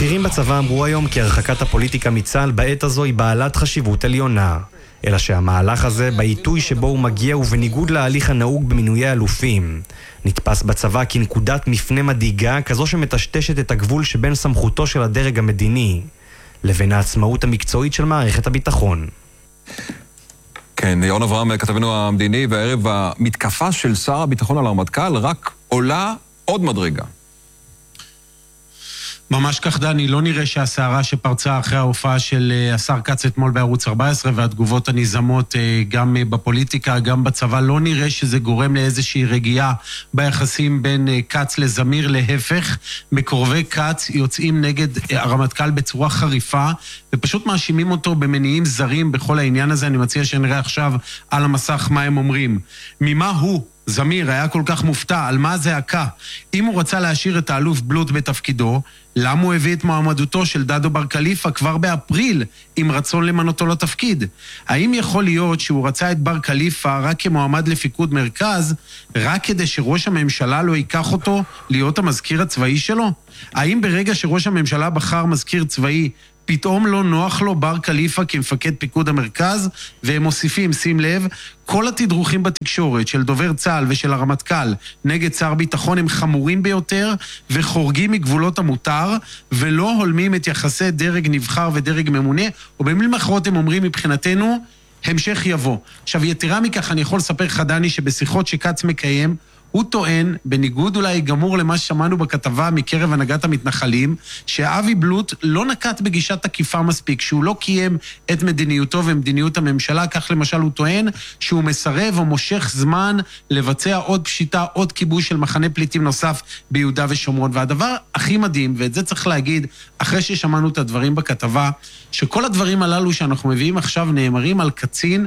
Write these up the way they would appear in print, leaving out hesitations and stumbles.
בכירים בצבא אמרו היום כי הרחקת הפוליטיקה מצה"ל בעת הזו היא בעלת חשיבות עליונה. אלא שהמהלך הזה, בעיתוי שבו הוא מגיע ובניגוד להליך הנהוג במינויי אלופים, נתפס בצבא כנקודת מפנה מדאיגה, כזו שמטשטשת את הגבול שבין סמכותו של הדרג המדיני לבין העצמאות המקצועית של מערכת הביטחון. כן, ירון אברהם, כתבנו המדיני, והערב המתקפה של שר הביטחון על הרמטכ"ל רק עולה עוד מדרגה. ממש כך דני, לא נראה שהסערה שפרצה אחרי ההופעה של השר קץ אתמול בערוץ 14 והתגובות הנזמות גם בפוליטיקה, גם בצבא, לא נראה שזה גורם לאיזושהי רגיעה ביחסים בין קץ לזמיר. להפך, מקורבי קץ יוצאים נגד הרמטכ"ל בצורה חריפה ופשוט מאשימים אותו במניעים זרים בכל העניין הזה. אני מציע שנראה עכשיו על המסך מה הם אומרים. ממה הוא, זמיר, היה כל כך מופתע? על מה זה הקה? אם הוא רצה להשאיר את האלוף בלוט בתפקידו, למה הוא הביא את מועמדותו של דדו בר קליפה כבר באפריל עם רצון למנותו לתפקיד? האם יכול להיות שהוא רצה את בר קליפה רק כמועמד לפיקוד מרכז, רק כדי שראש הממשלה לא ייקח אותו להיות המזכיר הצבאי שלו? האם ברגע שראש הממשלה בחר מזכיר צבאי, פתאום לא נוח לו בר קליפה כמפקד פיקוד המרכז? והם מוסיפים, שים לב, כל התדרוכים בתקשורת של דובר צה"ל ושל הרמטכ"ל נגד שר ביטחון הם חמורים ביותר וחורגים מגבולות המותר ולא הולמים את יחסי דרג נבחר ודרג ממונה, או במילים אחרות הם אומרים מבחינתנו, המשך יבוא. עכשיו יתרה מכך אני יכול לספר לך דני שבשיחות שקץ מקיים, הוא טוען, בניגוד אולי גמור למה ששמענו בכתבה מקרב הנהגת המתנחלים, שאבי בלוט לא נקט בגישת תקיפה מספיק, שהוא לא קיים את מדיניותו ומדיניות הממשלה. כך למשל הוא טוען שהוא מסרב או מושך זמן לבצע עוד פשיטה, עוד כיבוש של מחנה פליטים נוסף ביהודה ושומרון. והדבר הכי מדהים, ואת זה צריך להגיד אחרי ששמענו את הדברים בכתבה, שכל הדברים הללו שאנחנו מביאים עכשיו נאמרים על קצין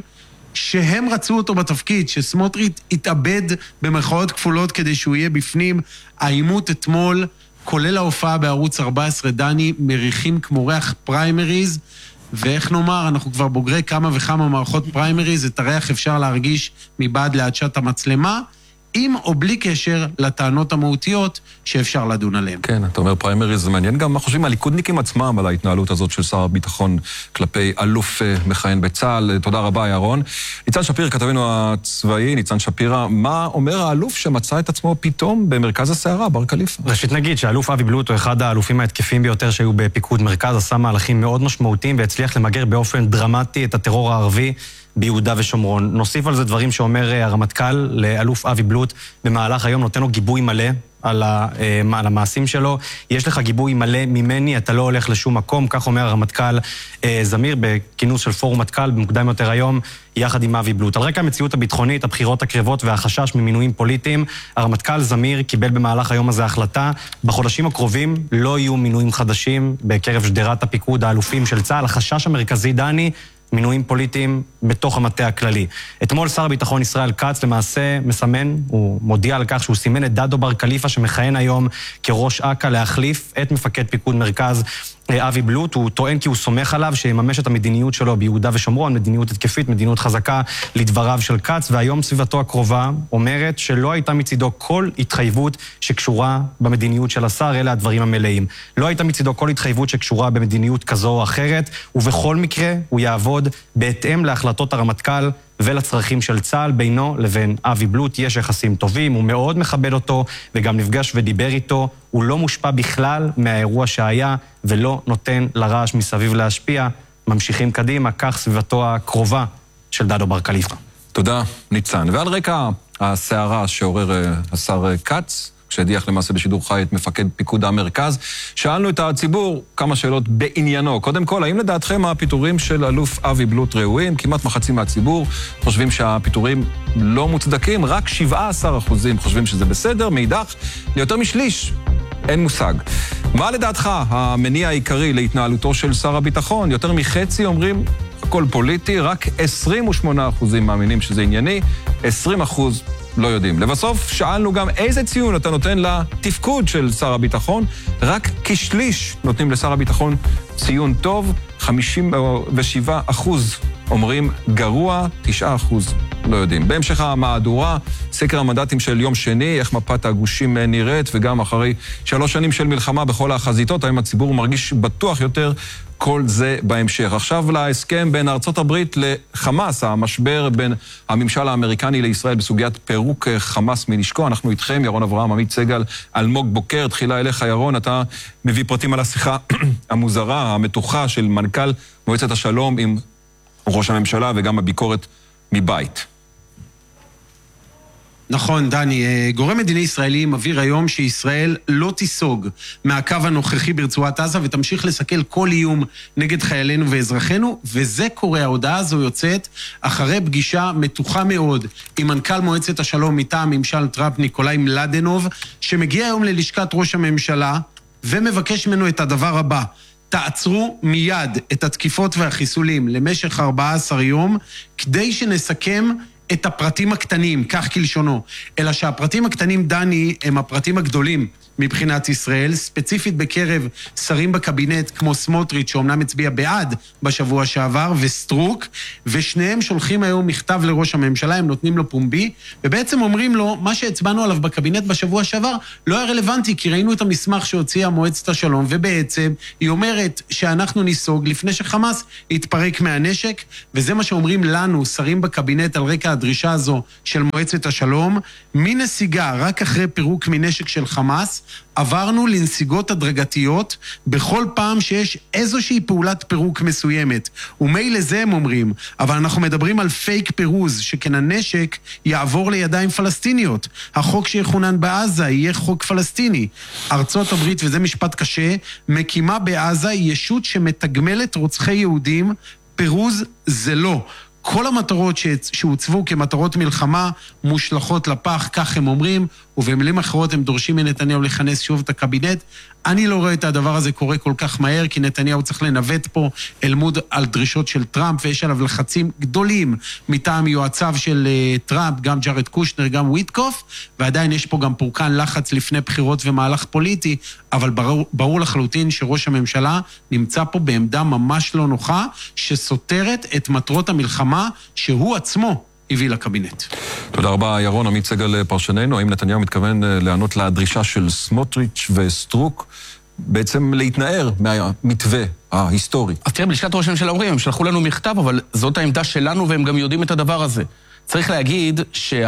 שהם רצו אותו בתפקיד, שסמוטריץ' התאבד במרכאות כפולות כדי שהוא יהיה בפנים. העימות אתמול, כולל ההופעה בערוץ 14, דני, מריחים כמו ריח פריימריז, ואיך נאמר, אנחנו כבר בוגרי כמה וכמה מערכות פריימריז, את הריח אפשר להרגיש מבעד לעדשת המצלמה, עם או בלי קשר לטענות המהותיות שאפשר לדון עליהן. כן, אתה אומר פריימריז, זה מעניין גם מה חושבים הליכודניקים עצמם על ההתנהלות הזאת של שר הביטחון כלפי אלוף מכהן בצה"ל. תודה רבה, ירון. ניצן שפיר, כתבנו הצבאי, ניצן שפירא, מה אומר האלוף שמצא את עצמו פתאום במרכז הסערה, בר קליפה? ראשית נגיד שהאלוף אבי בלוט הוא אחד האלופים ההתקפים ביותר שהיו בפיקוד מרכז, עשה מהלכים מאוד משמעותיים והצליח למגר באופן דרמטי את הטרור הערבי ביהודה ושומרון. נוסיף על זה דברים שאומר הרמטכ"ל לאלוף אבי בלוט במהלך היום, נותן לו גיבוי מלא על המעשים שלו. יש לך גיבוי מלא ממני, אתה לא הולך לשום מקום, כך אומר הרמטכ"ל זמיר בכינוס של פורום מטכ"ל במוקדם יותר היום, יחד עם אבי בלוט. על רקע המציאות הביטחונית, הבחירות הקרבות והחשש ממינויים פוליטיים, הרמטכ"ל זמיר קיבל במהלך היום הזה החלטה, בחודשים הקרובים לא יהיו מינויים חדשים בקרב שדרת הפיקוד האלופים של צה"ל. החשש המרכזי, דני, מינויים פוליטיים בתוך המטה הכללי. אתמול שר הביטחון ישראל קץ למעשה מסמן, הוא מודיע על כך שהוא סימן את דדו בר קליפה שמכהן היום כראש אכ"א להחליף את מפקד פיקוד מרכז אבי בלוט. הוא טוען כי הוא סומך עליו שיממש את המדיניות שלו ביהודה ושומרון, מדיניות התקפית, מדיניות חזקה לדבריו של קץ, והיום סביבתו הקרובה אומרת שלא הייתה מצידו כל התחייבות שקשורה במדיניות של השר, אלה הדברים המלאים. לא הייתה מצידו כל התחייבות שקשורה במדיניות כזו או אחרת, ובכל מקרה הוא יעבוד בהתאם להחלטות הרמטכ"ל ולצרכים של צה"ל. בינו לבין אבי בלוט יש יחסים טובים, הוא מאוד מכבד אותו וגם נפגש ודיבר איתו, הוא לא מושפע בכלל מהאירוע שהיה ולא נותן לרעש מסביב להשפיע. ממשיכים קדימה, כך סביבתו הקרובה של דדו בר קליפה. תודה, ניצן. ועל רקע הסערה שעורר השר קץ, כשהדיח למעשה בשידור חי את מפקד פיקוד המרכז, שאלנו את הציבור כמה שאלות בעניינו. קודם כל, האם לדעתכם הפיטורים של אלוף אבי בלוט ראויים? כמעט מחצי מהציבור חושבים שהפיטורים לא מוצדקים, רק 17% חושבים שזה בסדר, מאידך ליותר משליש אין מושג. מה לדעתך המניע העיקרי להתנהלותו של שר הביטחון? יותר מחצי אומרים הכל פוליטי, רק 28% מאמינים שזה ענייני, 20% לא יודעים. לבסוף שאלנו גם איזה ציון אתה נותן לתפקוד של שר הביטחון, רק כשליש נותנים לשר הביטחון ציון טוב, 57% אומרים גרוע, 9% לא יודעים. בהמשך המהדורה, סקר המנדטים של יום שני, איך מפת הגושים נראית, וגם אחרי 3 שנים של מלחמה בכל החזיתות, האם הציבור מרגיש בטוח יותר, כל זה בהמשך. עכשיו להסכם בין ארצות הברית לחמאס, המשבר בין הממשל האמריקני לישראל בסוגיית פירוק חמאס מנשקו. אנחנו איתכם, ירון אברהם, עמית סגל, אלמוג בוקר. תחילה אליך, ירון, אתה מביא פרטים על השיחה המוזרה, המתוחה של מנכ"ל מועצת השלום עם ראש הממשלה וגם הביקורת מבית. נכון, דני. גורם מדיני ישראלי מבהיר היום שישראל לא תיסוג מהקו הנוכחי ברצועת עזה ותמשיך לסכל כל איום נגד חיילינו ואזרחינו, וזה קורה, ההודעה הזו יוצאת אחרי פגישה מתוחה מאוד עם מנכ"ל מועצת השלום מטעם ממשל טראמפ ניקולאי מלדנוב, שמגיע היום ללשכת ראש הממשלה ומבקש ממנו את הדבר הבא: תעצרו מיד את התקיפות והחיסולים למשך 14 יום כדי שנסכם את הפרטים הקטנים, כך כלשונו. אלא שהפרטים הקטנים, דני, הם הפרטים הגדולים מבחינת ישראל, ספציפית בקרב שרים בקבינט כמו סמוטריץ' שאומנם הצביע בעד בשבוע שעבר, וסטרוק, ושניהם שולחים היום מכתב לראש הממשלה, הם נותנים לו פומבי, ובעצם אומרים לו, מה שהצבענו עליו בקבינט בשבוע שעבר לא היה רלוונטי, כי ראינו את המסמך שהוציאה מועצת השלום, ובעצם היא אומרת שאנחנו ניסוג לפני שחמאס יתפרק מהנשק, וזה מה שאומרים לנו, שרים בקבינט, על רקע הדרישה הזו של מועצת השלום, מנסיגה רק אחרי פירוק מנשק של חמאס, עברנו לנסיגות הדרגתיות בכל פעם שיש איזושהי פעולת פירוק מסוימת. ומילא זה הם אומרים, אבל אנחנו מדברים על פייק פירוז, שכן הנשק יעבור לידיים פלסטיניות. החוק שיכונן בעזה יהיה חוק פלסטיני. ארצות הברית, וזה משפט קשה, מקימה בעזה ישות שמתגמלת רוצחי יהודים, פירוז זה לא. כל המטרות שהוצבו כמטרות מלחמה מושלכות לפח, כך הם אומרים, ובמילים אחרות הם דורשים מנתניהו לכנס שוב את הקבינט. אני לא רואה את הדבר הזה קורה כל כך מהר, כי נתניהו צריך לנווט פה אל מול על דרישות של טראמפ, ויש עליו לחצים גדולים מטעם יועציו של טראמפ, גם ג'ארד קושנר, גם וויטקוף, ועדיין יש פה גם פורקן לחץ לפני בחירות ומהלך פוליטי, אבל ברור לחלוטין שראש הממשלה נמצא פה בעמדה ממש לא נוחה, שסותרת את מטרות המלחמה שהוא עצמו הביא לקבינט. תודה רבה, ירון. עמית סגל פרשננו. האם נתניהו מתכוון לענות לדרישה של סמוטריץ' וסטרוק, בעצם להתנער מהמתווה ההיסטורי? אז תראה, בלשכת ראש הממשלה אומרים, הם שלחו לנו מכתב, אבל זאת העמדה שלנו והם גם יודעים את הדבר הזה. צריך להגיד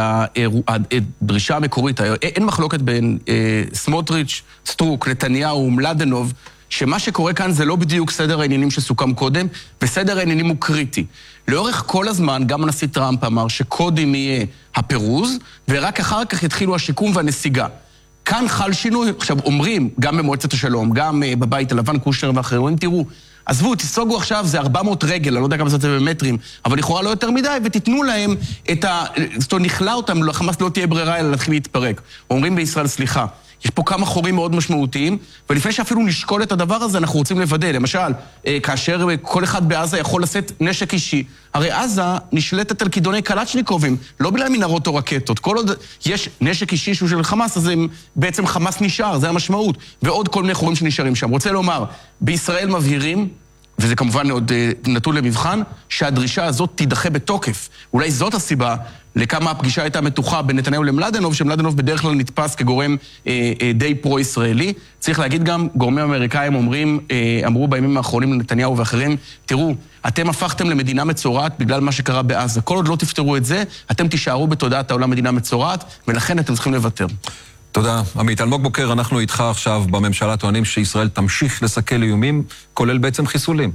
שהדרישה המקורית, אין מחלוקת בין סמוטריץ', סטרוק, נתניהו, מלדנוב, שמה שקורה כאן זה לא בדיוק סדר העניינים שסוכם קודם, וסדר העניינים הוא קריטי. לאורך כל הזמן, גם הנשיא טראמפ אמר שקודם יהיה הפירוז, ורק אחר כך יתחילו השיקום והנסיגה. כאן חל שינוי, עכשיו אומרים, גם במועצת השלום, גם בבית הלבן, קושנר ואחרים, תראו, עזבו, תסוגו עכשיו, זה 400 רגל, אני לא יודע כמה זה במטרים, אבל לכאורה לא יותר מדי, ותיתנו להם את זאת אומרת, נכלה אותם, לחמאס לא תהיה ברירה, אלא להתחיל להתפרק. אומרים בישראל, סליחה, יש פה כמה חורים מאוד משמעותיים, ולפני שאפילו נשקול את הדבר הזה, אנחנו רוצים לוודא. למשל, כאשר כל אחד בעזה יכול לשאת נשק אישי, הרי עזה נשלטת על כידוני קלצ'ניקובים, לא בגלל מנהרות או רקטות. כל עוד יש נשק אישי שהוא של חמאס, אז בעצם חמאס נשאר, זה המשמעות. ועוד כל מיני חורים שנשארים שם. רוצה לומר, בישראל מבהירים, וזה כמובן עוד נתון למבחן, שהדרישה הזאת תידחה בתוקף. אולי זאת הסיבה לכמה הפגישה הייתה מתוחה בין נתניהו למלדנוב, שמלדנוב בדרך כלל נתפס כגורם די פרו-ישראלי. צריך להגיד גם, גורמים אמריקאים אמרו בימים האחרונים לנתניהו ואחרים, תראו, אתם הפכתם למדינה מצורעת בגלל מה שקרה בעזה. כל עוד לא תפתרו את זה, אתם תישארו בתודעת העולם מדינה מצורעת, ולכן אתם צריכים לוותר. תודה, עמית. אלמוג בוקר, אנחנו איתך עכשיו בממשלה, טוענים שישראל תמשיך לסכל איומים, כולל בעצם חיסולים.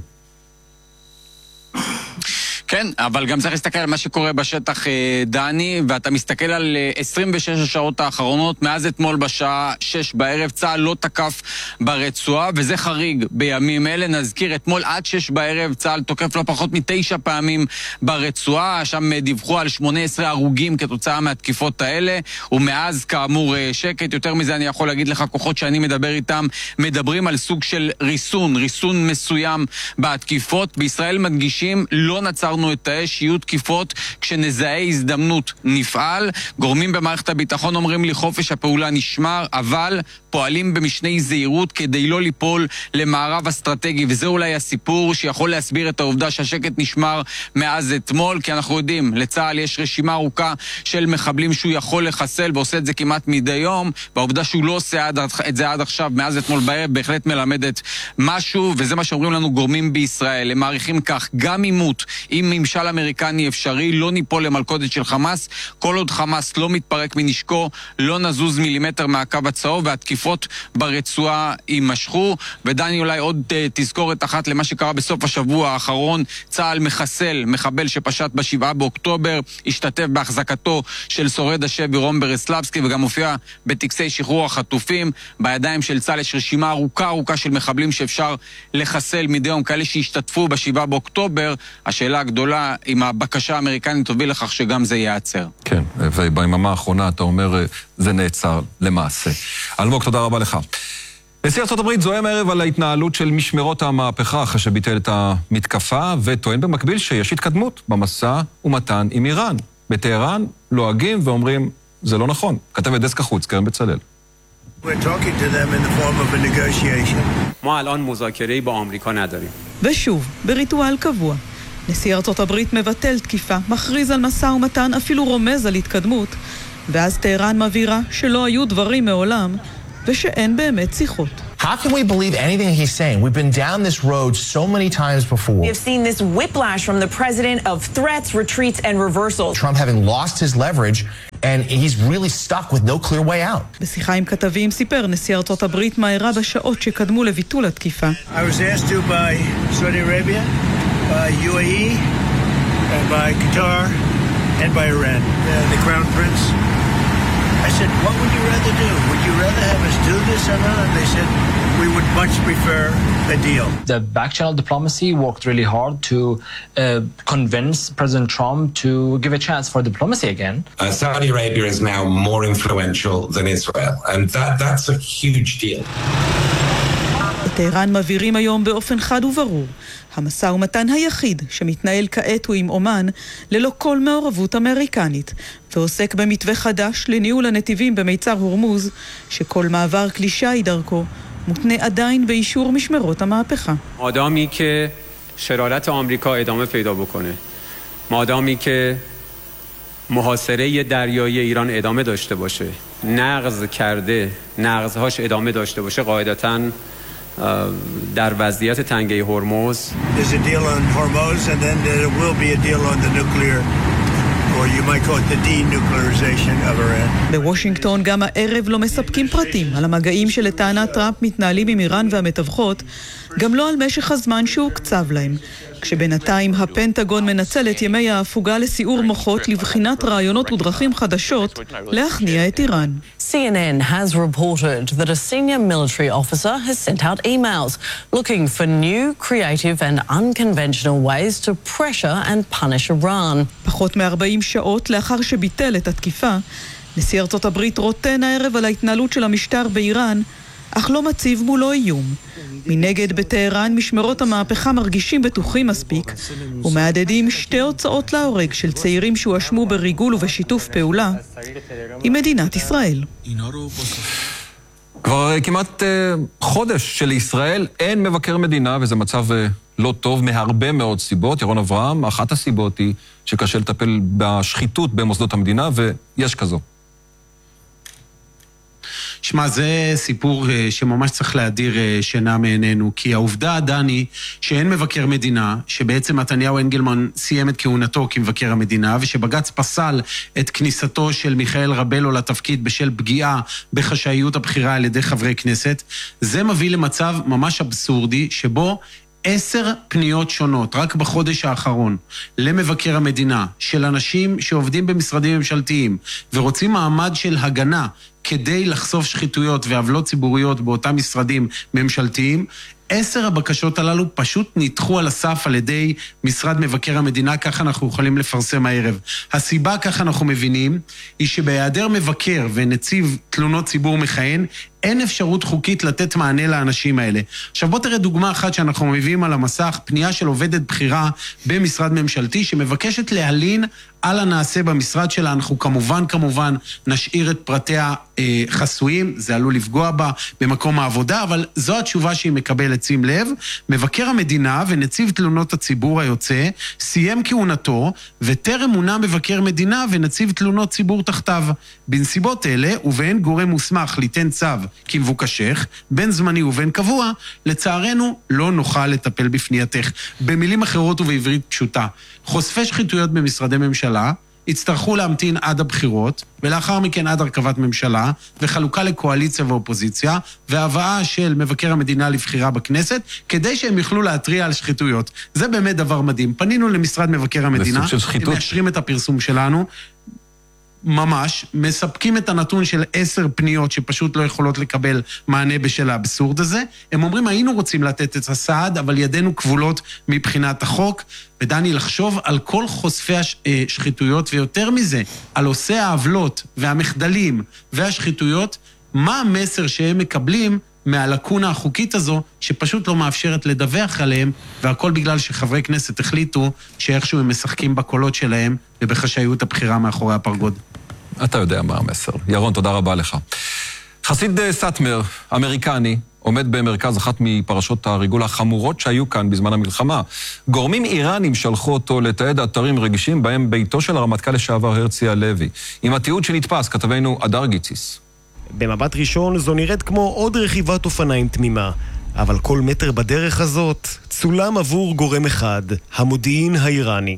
כן, אבל גם צריך להסתכל על מה שקורה בשטח, דני, ואתה מסתכל על 26 השעות האחרונות, מאז אתמול בשעה 6 בערב, צה"ל לא תקף ברצועה, וזה חריג בימים אלה. נזכיר, אתמול עד 6 בערב, צה"ל תוקף לא פחות מ9 פעמים ברצועה, שם דיווחו על 18 הרוגים כתוצאה מהתקיפות האלה, ומאז כאמור שקט. יותר מזה אני יכול להגיד לך, כוחות שאני מדבר איתם, מדברים על סוג של ריסון מסוים בתקיפות. בישראל מדגישים, לא נצר עצרנו את האש, יהיו תקיפות, כשנזהה הזדמנות נפעל. גורמים במערכת הביטחון אומרים לי חופש הפעולה נשמר, אבל פועלים במשני זהירות כדי לא ליפול למערב אסטרטגי, וזה אולי הסיפור שיכול להסביר את העובדה שהשקט נשמר מאז אתמול, כי אנחנו יודעים, לצה"ל יש רשימה ארוכה של מחבלים שהוא יכול לחסל, ועושה את זה כמעט מדי יום, והעובדה שהוא לא עושה את זה עד עכשיו, מאז אתמול בערב, בהחלט מלמדת משהו, וזה מה שאומרים לנו גורמים בישראל. הם מעריכים כך, גם עימות עם ממשל אמריקני אפשרי, לא ניפול למלכודת של חמאס, כל עוד חמאס לא מתפרק מנשקו, לא נזוז מילימטר מהקו הצהוב, והתקיפות ברצועה יימשכו. ודני, אולי עוד תזכורת אחת למה שקרה בסוף השבוע האחרון, צה"ל מחסל מחבל שפשט ב7 באוקטובר, השתתף בהחזקתו של שורד השבי רום ברסלבסקי, וגם מופיע בטקסי שחרור החטופים. בידיים של צה"ל יש רשימה ארוכה של מחבלים שאפשר לחסל מדי יום, כאלה שהשתתפו ב7 באוקטובר. השאלה הגדולה, אם הבקשה האמריקנית תוביל לכך שגם זה ייעצר. כן, וביממה האחרונה אתה אומר, זה נעצר למעשה. אלמוג, תודה רבה לך. נשיא ארצות הברית זוהם הערב על ההתנהלות של משמרות המהפכה אחרי שביטל את המתקפה, וטוען במקביל שיש התקדמות במשא ומתן עם איראן. בטהרן לועגים ואומרים, זה לא נכון. כתבת דסק החוץ, קרן בצלאל. We're talking to them in the form of a negotiation. ما الان مذاکره‌ای با آمریکا نداریم. ושוב, בריטואל קבוע. נשיא ארצות הברית מבטל תקיפה, מכריז על משא ומתן, אפילו רומז על התקדמות, ואז טהרן מבהירה שלא היו דברים מעולם, ושאין באמת שיחות. How can we believe anything he's saying? We've been down this road so many times before. We have seen this whiplash from the president of threats, retreats, and reversals. Trump having lost his leverage, and he's really stuck with no clear way out. בשיחה עם כתבים סיפר נשיא ארצות הברית מה אירע בשעות שקדמו לביטול התקיפה. I was asked to by Saudi Arabia, by UAE, and by Qatar, and by Iran. The Crown Prince. I said, what would you rather do? Would you rather have us do this or not? And they said, we would much prefer a deal. The back-channel diplomacy worked really hard to convince President Trump to give a chance for diplomacy again. Saudi Arabia is now more influential than Israel, and that's a huge deal. בטהרן מבהירים היום באופן חד וברור, המשא ומתן היחיד שמתנהל כעת הוא עם אומן ללא כל מעורבות אמריקנית, ועוסק במתווה חדש לניהול הנתיבים במיצר הורמוז, שכל מעבר כלי דרכו מותנה עדיין באישור משמרות המהפכה. مادامی که شرارت آمریکا ادامه پیدا بکنه، مادامی که محاصره دریایی ایران ادامه داشته باشه، نقض کرده، نقضهاش ادامه داشته باشه، قاعدتاً در وضعیت تنگه هرمز. There's a deal on Hormuz, and then there will be a deal on the nuclear, or you might call it the denuclearization of Iran. בוושינגטון גם הערב לא מספקים פרטים על המגעים שלטענת טראמפ מתנהלים עם איראן והמתווכות, גם לא על משך הזמן שהוקצב להם. כשבינתיים הפנטגון מנצל את ימי ההפוגה לסיעור מוחות לבחינת רעיונות ודרכים חדשות להכניע את איראן. CNN has reported that a senior military officer has sent out emails looking for new, creative and unconventional ways to pressure and punish Iran. פחות מ-40 שעות לאחר שביטל את התקיפה, נשיא ארצות הברית רוטן הערב על ההתנהלות של המשטר באיראן, אך לא מציב מולו איום. מנגד בטהרן משמרות המהפכה מרגישים בטוחים מספיק, ומעדדים שתי הוצאות להורג של צעירים שהואשמו בריגול ובשיתוף פעולה עם מדינת ישראל. כבר כמעט חודש שלישראל אין מבקר מדינה, וזה מצב לא טוב מהרבה מאוד סיבות. ירון אברהם, אחת הסיבות היא שקשה לטפל בשחיתות במוסדות המדינה, ויש כזו. שמע, זה סיפור שממש צריך להדיר שינה מעינינו, כי העובדה, דני, שאין מבקר מדינה, שבעצם נתניהו אנגלמן סיים את כהונתו כמבקר המדינה, ושבג"ץ פסל את כניסתו של מיכאל רבלו לתפקיד בשל פגיעה בחשאיות הבחירה על ידי חברי כנסת, זה מביא למצב ממש אבסורדי, שבו 10 פניות שונות, רק בחודש האחרון, למבקר המדינה, של אנשים שעובדים במשרדים ממשלתיים, ורוצים מעמד של הגנה, כדי לחשוף שחיתויות ועוולות ציבוריות באותם משרדים ממשלתיים, 10 הבקשות הללו פשוט נדחו על הסף על ידי משרד מבקר המדינה, ככה אנחנו יכולים לפרסם הערב. הסיבה, ככה אנחנו מבינים, היא שבהיעדר מבקר ונציב תלונות ציבור מכהן, אין אפשרות חוקית לתת מענה לאנשים האלה. עכשיו בוא תראה דוגמה אחת שאנחנו מביאים על המסך, פנייה של עובדת בחירה במשרד ממשלתי שמבקשת להלין על הנעשה במשרד שלה. אנחנו כמובן נשאיר את פרטיה חסויים, זה עלול לפגוע בה במקום העבודה, אבל זו התשובה שהיא מקבלת. שים לב, מבקר המדינה ונציב תלונות הציבור היוצא סיים כהונתו וטרם מונה מבקר מדינה ונציב תלונות ציבור תחתיו. בנסיבות אלה ובהן גורם מוסמך ליתן צו כמבוקשך, בין זמני ובין קבוע, לצערנו לא נוכל לטפל בפנייתך. במילים אחרות ובעברית פשוטה, חושפי שחיתויות במשרדי ממשלה יצטרכו להמתין עד הבחירות, ולאחר מכן עד הרכבת ממשלה, וחלוקה לקואליציה ואופוזיציה, והבאה של מבקר המדינה לבחירה בכנסת, כדי שהם יוכלו להטריע על שחיתויות. זה באמת דבר מדהים. פנינו למשרד מבקר המדינה, הם מאשרים את הפרסום שלנו, ממש, מספקים את הנתון של 10 פניות שפשוט לא יכולות לקבל מענה בשל האבסורד הזה. הם אומרים, היינו רוצים לתת את הסעד, אבל ידינו כבולות מבחינת החוק. ודני, לחשוב על כל חושפי השחיתויות, ויותר מזה, על עושי העוולות והמחדלים והשחיתויות, מה המסר שהם מקבלים מהלקונה החוקית הזו, שפשוט לא מאפשרת לדווח עליהם, והכל בגלל שחברי כנסת החליטו שאיכשהו הם משחקים בקולות שלהם, ובחשאיות הבחירה מאחורי הפרגוד. אתה יודע מה המסר. ירון, תודה רבה לך. חסיד סאטמר, אמריקני, עומד במרכז אחת מפרשות הריגול החמורות שהיו כאן בזמן המלחמה. גורמים איראנים שלחו אותו לתעד אתרים רגישים, בהם ביתו של הרמטכ"ל לשעבר הרצי הלוי. עם התיעוד שנתפס, כתבנו אדר גיציס. במבט ראשון זו נראית כמו עוד רכיבת אופניים תמימה, אבל כל מטר בדרך הזאת צולם עבור גורם אחד, המודיעין האיראני.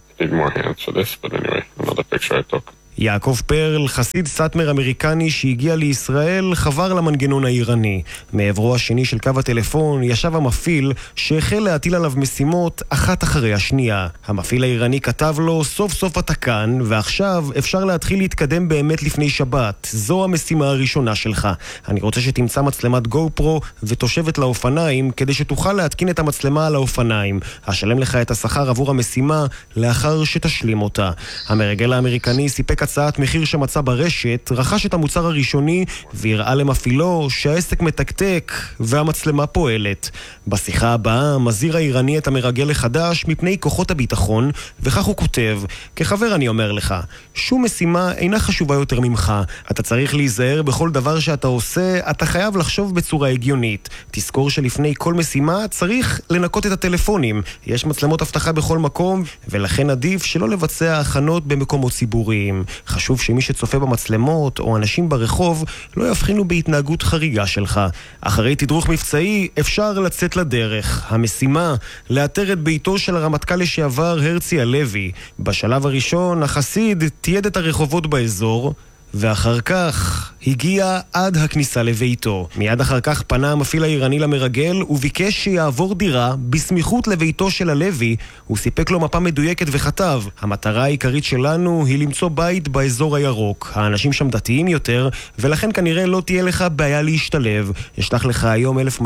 יעקב פרל, חסיד סאטמר אמריקני שהגיע לישראל, חבר למנגנון האיראני. מעברו השני של קו הטלפון ישב המפעיל שהחל להטיל עליו משימות אחת אחרי השנייה. המפעיל האיראני כתב לו, סוף סוף אתה כאן, ועכשיו אפשר להתחיל להתקדם באמת לפני שבת. זו המשימה הראשונה שלך. אני רוצה שתמצא מצלמת גו פרו ותושבת לאופניים, כדי שתוכל להתקין את המצלמה על האופניים. אשלם לך את השכר עבור המשימה לאחר שתשלים אותה. המרגל האמריקני סיפק הצעת מחיר שמצא ברשת, רכש את המוצר הראשוני והראה למפעילו שהעסק מתקתק והמצלמה פועלת. בשיחה הבאה מזהיר האיראני את המרגל לחדש מפני כוחות הביטחון, וכך הוא כותב, כחבר אני אומר לך, שום משימה אינה חשובה יותר ממך. אתה צריך להיזהר בכל דבר שאתה עושה, אתה חייב לחשוב בצורה הגיונית. תזכור שלפני כל משימה צריך לנקות את הטלפונים. יש מצלמות אבטחה בכל מקום, ולכן עדיף שלא לבצע הכנות במקומות ציבוריים. חשוב שמי שצופה במצלמות או אנשים ברחוב לא יבחינו בהתנהגות חריגה שלך. אחרי תדרוך מבצעי אפשר לצאת לדרך. המשימה, לאתר את ביתו של הרמטכ"ל לשעבר הרצי הלוי. בשלב הראשון החסיד תיעד את הרחובות באזור, ואחר כך הגיע עד הכניסה לביתו. מיד אחר כך פנה המפעיל האיראני למרגל וביקש שיעבור דירה בסמיכות לביתו של הלוי. הוא סיפק לו מפה מדויקת וכתב, המטרה העיקרית שלנו היא למצוא בית באזור הירוק. האנשים שם דתיים יותר, ולכן כנראה לא תהיה לך בעיה להשתלב. אשלח לך היום $1,200,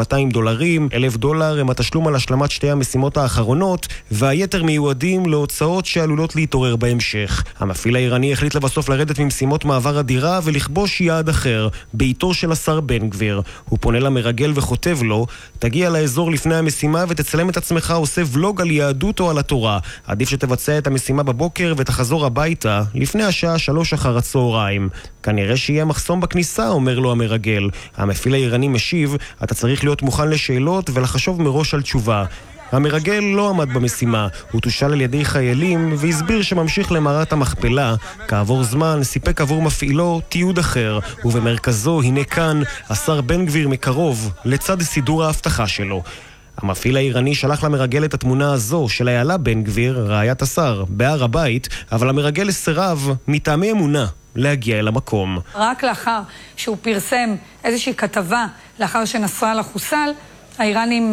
$1,000 הם התשלום על השלמת שתי המשימות האחרונות, והיתר מיועדים להוצאות שעלולות להתעורר בהמשך. המפעיל האיראני החליט לבסוף לרדת ממשימות מעבר הדירה ולכבוש יעד אחר, ביתו של השר בן גביר. הוא פונה למרגל וכותב לו, תגיע לאזור לפני המשימה ותצלם את עצמך עושה ולוג על יהדות או על התורה. עדיף שתבצע את המשימה בבוקר ותחזור הביתה לפני השעה 3 אחר הצהריים. כנראה שיהיה מחסום בכניסה, אומר לו המרגל. המפעיל האיראני משיב, אתה צריך להיות מוכן לשאלות ולחשוב מראש על תשובה. המרגל לא עמד במשימה, הוא תושל על ידי חיילים והסביר שממשיך למערת המכפלה. כעבור זמן סיפק עבור מפעילו תיעוד אחר, ובמרכזו הנה כאן השר בן גביר מקרוב לצד סידור ההבטחה שלו. המפעיל האיראני שלח למרגל את התמונה הזו של איילה בן גביר, רעיית השר, בהר הבית, אבל המרגל סירב מטעמי אמונה להגיע אל המקום. רק לאחר שהוא פרסם איזושהי כתבה לאחר שנסראללה חוסל, האיראנים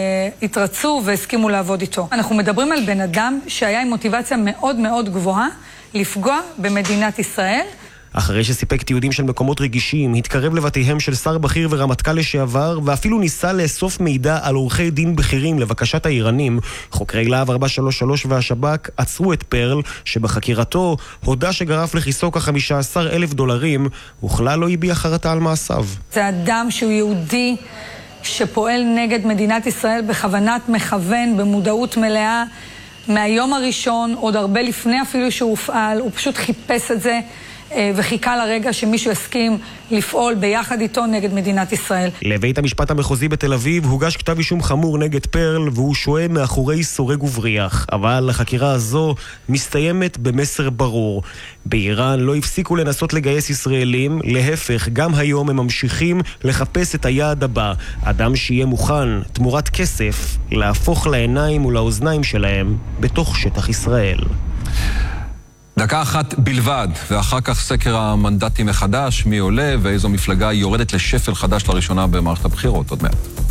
התרצו והסכימו לעבוד איתו. אנחנו מדברים על בן אדם שהיה עם מוטיבציה מאוד מאוד גבוהה לפגוע במדינת ישראל. אחרי שסיפק תיעודים של מקומות רגישים, התקרב לבתיהם של שר בכיר ורמטכ"ל לשעבר, ואפילו ניסה לאסוף מידע על עורכי דין בכירים לבקשת האיראנים, חוקרי להב 433 והשב"כ עצרו את פרל, שבחקירתו הודה שגרף לכיסו $15,000, וכלל לא הביע חרטה על מעשיו. זה אדם שהוא יהודי שפועל נגד מדינת ישראל בכוונת מכוון, במודעות מלאה, מהיום הראשון, עוד הרבה לפני אפילו שהוא הופעל, הוא פשוט חיפש את זה וחיכה לרגע שמישהו יסכים לפעול ביחד איתו נגד מדינת ישראל. לבית המשפט המחוזי בתל אביב הוגש כתב אישום חמור נגד פרל, והוא שוהה מאחורי סורג ובריח. אבל החקירה הזו מסתיימת במסר ברור. באיראן לא הפסיקו לנסות לגייס ישראלים, להפך, גם היום הם ממשיכים לחפש את היעד הבא. אדם שיהיה מוכן, תמורת כסף, להפוך לעיניים ולאוזניים שלהם בתוך שטח ישראל. דקה אחת בלבד, ואחר כך סקר המנדטים מחדש, מי עולה ואיזו מפלגה יורדת לשפל חדש לראשונה במערכת הבחירות. עוד מעט.